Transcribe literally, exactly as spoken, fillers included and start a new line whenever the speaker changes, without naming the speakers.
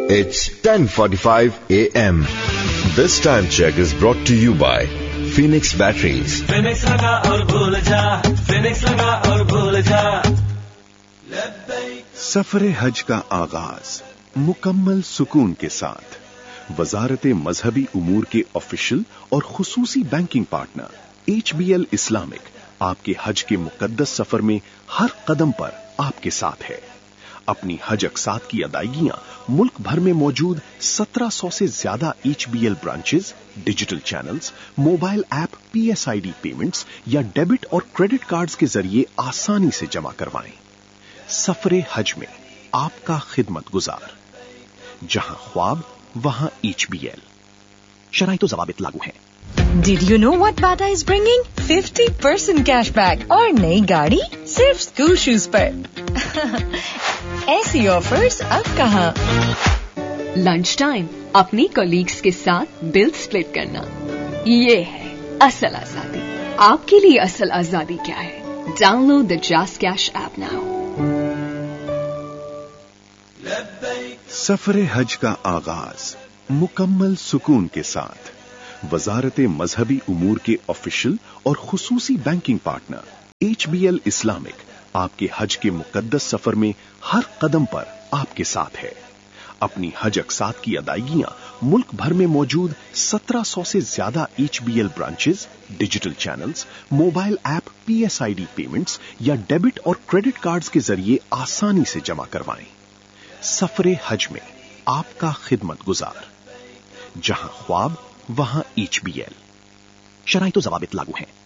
It's ten forty-five a m This time check is brought to you by Phoenix Batteries.
Phoenix लगा और भूल जा, Phoenix लगा और भूल जा.
सफर हज का आगाज मुकम्मल सुकून के साथ वजारत मजहबी उमूर के ऑफिशियल और खुसूसी banking partner H B L Islamic आपके हज के मुकद्दस सफर में हर कदम पर आपके साथ है. अपनी हज अक़सात की अदायगियां मुल्क भर में मौजूद सत्रह सौ से ज्यादा H B L branches, digital channels, mobile app, P S I D payments या डेबिट और क्रेडिट कार्ड्स के जरिए आसानी से जमा करवाएं. सफरे हज में आपका खिदमत गुजार, जहां ख्वाब वहां एच बी एल. शराइत व ज़वाबित लागू हैं.
Did you know what Bata is bringing? fifty percent cashback और नई गाड़ी सिर्फ स्कूल शूज पर. ऐसी ऑफर्स अब कहाँ?
लंच टाइम अपनी कलीग्स के साथ बिल स्प्लिट करना, ये है असल आजादी. आपके लिए असल आजादी क्या है? Download the just cash app now.
सफर हज का आगाज मुकम्मल सुकून के साथ वजारत मजहबी उमूर के ऑफिशियल और खुसूसी banking partner H B L Islamic आपके हज के मुकद्दस सफर में हर कदम पर आपके साथ है. अपनी हज अक़सात की अदायगियां मुल्क भर में मौजूद सत्रह सौ से ज्यादा H B L branches, digital channels, mobile app, P S I D payments या डेबिट और क्रेडिट कार्ड्स के जरिए आसानी से जमा करवाएं. सफरे हज में आपका खिदमत गुजार, जहां ख्वाब वहां एच बी एल. शराइत व ज़वाबित लागू हैं.